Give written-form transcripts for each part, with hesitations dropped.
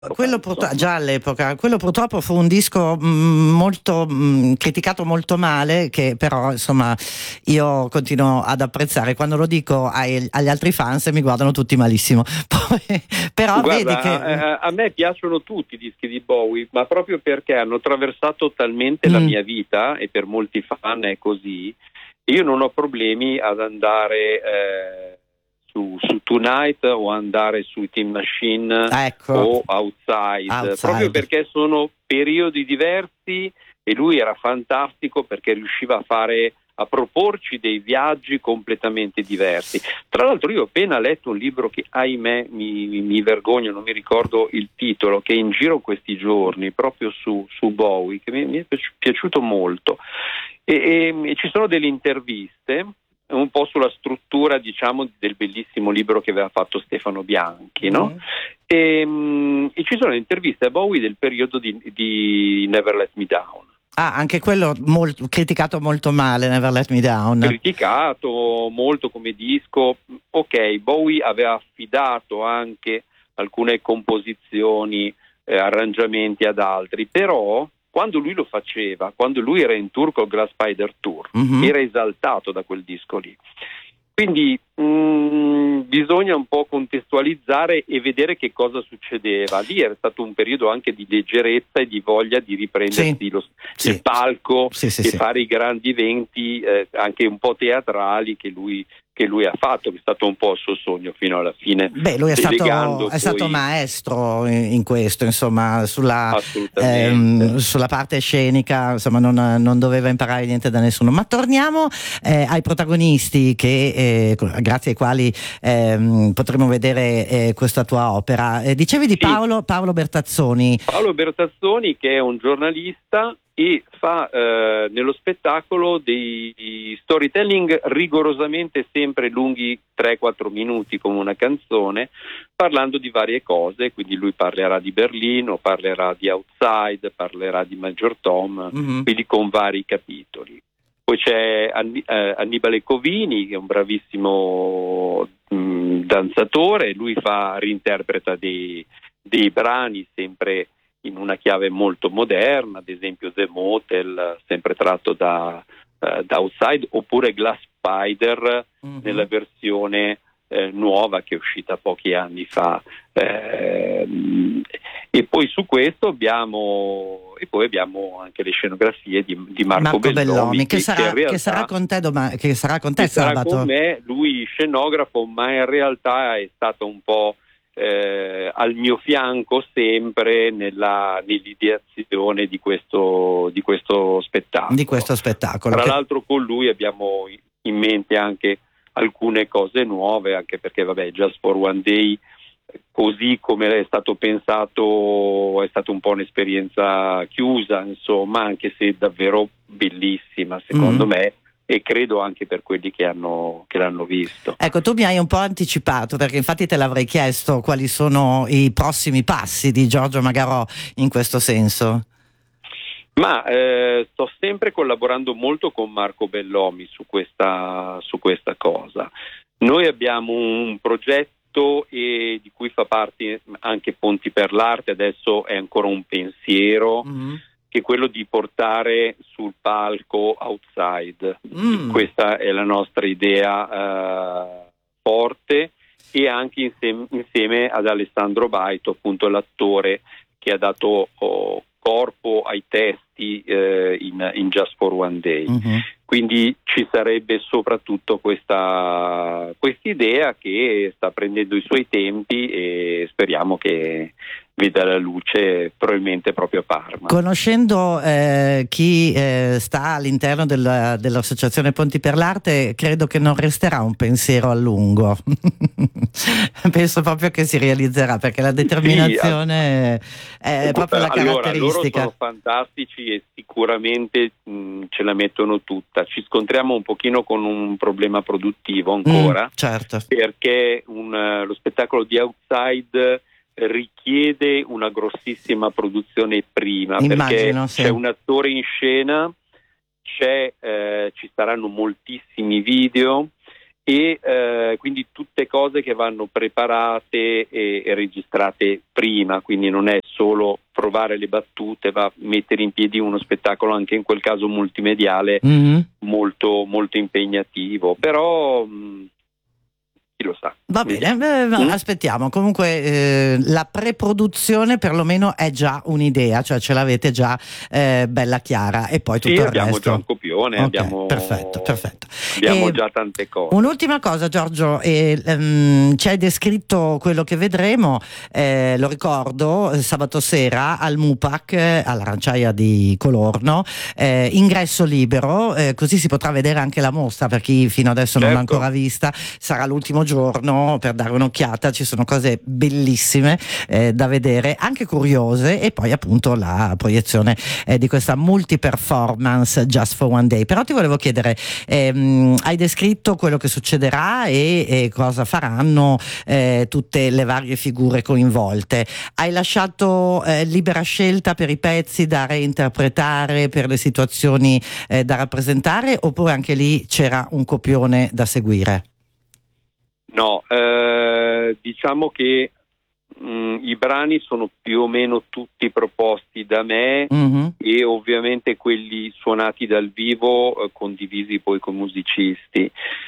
Già all'epoca, quello purtroppo fu un disco molto criticato molto male, che però insomma io continuo ad apprezzare. Quando lo dico agli altri fans mi guardano tutti malissimo. Però vedi che a me piacciono tutti i dischi di Bowie, ma proprio perché hanno attraversato talmente la mia vita, e per molti fan è così. Io non ho problemi ad andare su Tonight o andare su Tin Machine, ecco, o Outside, proprio perché sono periodi diversi, e lui era fantastico perché riusciva a proporci dei viaggi completamente diversi. Tra l'altro io ho appena letto un libro che, ahimè, mi vergogno, non mi ricordo il titolo, che è in giro questi giorni proprio su Bowie, che mi è piaciuto molto, e ci sono delle interviste un po' sulla struttura, diciamo, del bellissimo libro che aveva fatto Stefano Bianchi, no? E ci sono interviste a Bowie del periodo di Never Let Me Down. Anche quello criticato molto male, Never Let Me Down. Criticato molto come disco. Ok, Bowie aveva affidato anche alcune composizioni, arrangiamenti ad altri, però quando lui lo faceva, quando lui era in tour col Glass Spider Tour, era esaltato da quel disco lì. Quindi bisogna un po' contestualizzare e vedere che cosa succedeva. Lì era stato un periodo anche di leggerezza e di voglia di riprendersi il palco e fare i grandi eventi, anche un po' teatrali, che lui ha fatto, che è stato un po' il suo sogno fino alla fine. Beh, lui è stato maestro in questo, insomma, sulla parte scenica, insomma, non doveva imparare niente da nessuno. Ma torniamo ai protagonisti grazie ai quali potremo vedere questa tua opera. Dicevi di Paolo Bertazzoni. Paolo Bertazzoni, che è un giornalista e fa nello spettacolo dei storytelling rigorosamente sempre lunghi 3-4 minuti, come una canzone, parlando di varie cose. Quindi lui parlerà di Berlino, parlerà di Outside, parlerà di Major Tom, quindi con vari capitoli. Poi c'è Annibale Covini, che è un bravissimo danzatore. Lui reinterpreta dei brani sempre in una chiave molto moderna, ad esempio The Motel, sempre tratto da Outside, oppure Glass Spider nella versione nuova, che è uscita pochi anni fa. E poi su questo abbiamo anche le scenografie di Marco Bellomi, che sarà con te sabato. Con me, lui scenografo, ma in realtà è stato un po' al mio fianco sempre nell'ideazione di questo spettacolo. Tra l'altro con lui abbiamo in mente anche alcune cose nuove, anche perché Just for One Day, così come è stato pensato, è stata un po' un'esperienza chiusa, insomma, anche se davvero bellissima secondo me, e credo anche per quelli che l'hanno visto. Ecco, tu mi hai un po' anticipato, perché infatti te l'avrei chiesto quali sono i prossimi passi di Giorgio Magarò in questo senso. Ma sto sempre collaborando molto con Marco Bellomi su questa cosa. Noi abbiamo un progetto di cui fa parte anche Ponti per l'Arte, adesso è ancora un pensiero, che è quello di portare sul palco Outside. Questa è la nostra idea forte, e anche insieme ad Alessandro Baito, appunto l'attore che ha dato corpo ai testi in Just for One Day. Quindi ci sarebbe soprattutto questa idea che sta prendendo i suoi tempi, e speriamo che veda la luce probabilmente proprio a Parma. Conoscendo chi sta all'interno dell'associazione Ponti per l'Arte, credo che non resterà un pensiero a lungo. Penso proprio che si realizzerà, perché la determinazione è proprio la caratteristica. Loro sono fantastici e sicuramente ce la mettono tutta. Ci scontriamo un pochino con un problema produttivo ancora, certo, perché lo spettacolo di Outside richiede una grossissima produzione prima. Immagino, perché c'è un attore in scena, ci saranno moltissimi video, e quindi tutte cose che vanno preparate e registrate prima, quindi non è solo provare le battute, va a mettere in piedi uno spettacolo anche in quel caso multimediale molto, molto impegnativo, però chi lo sa. Va bene, aspettiamo. Comunque la preproduzione perlomeno è già un'idea, cioè ce l'avete già bella chiara, e poi tutto il resto. Abbiamo già un copione, okay, perfetto. Abbiamo già tante cose. Un'ultima cosa, Giorgio, ci hai descritto quello che vedremo, lo ricordo, sabato sera al MUPAC, all'Aranciaia di Colorno, ingresso libero, così si potrà vedere anche la mostra per chi fino adesso non l'ha ancora vista. Sarà l'ultimo giorno per dare un'occhiata, ci sono cose bellissime da vedere, anche curiose, e poi appunto la proiezione di questa multi-performance Just for One Day. Però ti volevo chiedere, hai descritto quello che succederà e cosa faranno tutte le varie figure coinvolte. Hai lasciato libera scelta per i pezzi da reinterpretare, per le situazioni da rappresentare, oppure anche lì c'era un copione da seguire? No, diciamo che i brani sono più o meno tutti proposti da me e ovviamente quelli suonati dal vivo condivisi poi con musicisti.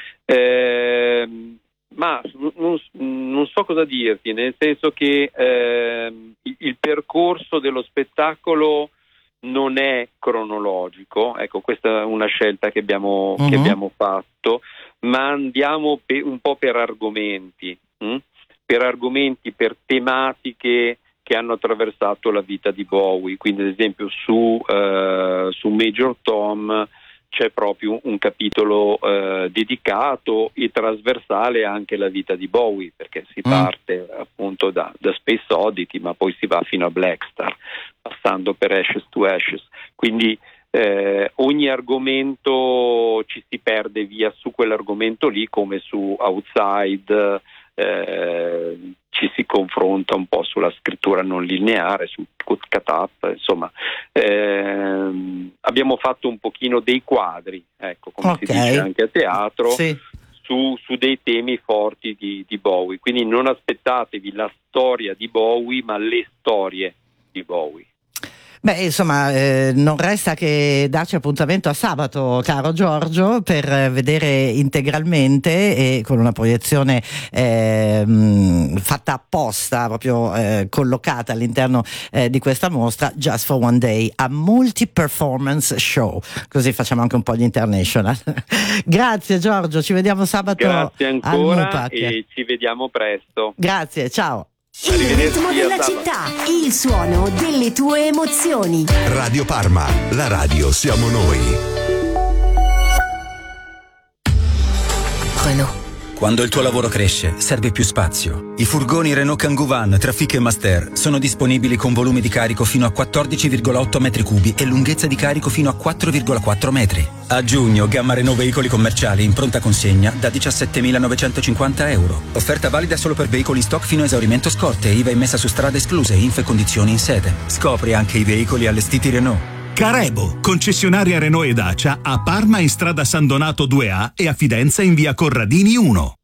Ma non so cosa dirti, nel senso che il percorso dello spettacolo non è cronologico, ecco, questa è una scelta che abbiamo fatto, ma andiamo un po' per argomenti, per tematiche che hanno attraversato la vita di Bowie. Quindi ad esempio su Major Tom c'è proprio un capitolo dedicato e trasversale anche alla vita di Bowie, perché si parte appunto da Space Oddity, ma poi si va fino a Black Star, passando per Ashes to Ashes. Quindi ogni argomento ci si perde via su quell'argomento lí, come su Outside ci si confronta un po' sulla scrittura non lineare, su Cut Up, insomma abbiamo fatto un pochino dei quadri, ecco, come si dice anche a teatro, su dei temi forti di Bowie. Quindi non aspettatevi la storia di Bowie, ma le storie di Bowie. Beh, insomma, non resta che darci appuntamento a sabato, caro Giorgio, per vedere integralmente e con una proiezione fatta apposta, proprio collocata all'interno di questa mostra, Just for One Day, a multi-performance show. Così facciamo anche un po' gli international. Grazie Giorgio, ci vediamo sabato. Grazie ancora e ci vediamo presto. Grazie, ciao. Il ritmo della città, il suono delle tue emozioni. Radio Parma, la radio siamo noi. Renault. Quando il tuo lavoro cresce, serve più spazio. I furgoni Renault Kangoo Van, Trafic e Master sono disponibili con volumi di carico fino a 14,8 metri cubi e lunghezza di carico fino a 4,4 metri. A giugno, gamma Renault veicoli commerciali in pronta consegna da 17.950 euro. Offerta valida solo per veicoli in stock fino a esaurimento scorte, IVA immessa su strada escluse, info e condizioni in sede. Scopri anche i veicoli allestiti Renault. Carebo, concessionaria Renault e Dacia a Parma in strada San Donato 2A e a Fidenza in via Corradini 1.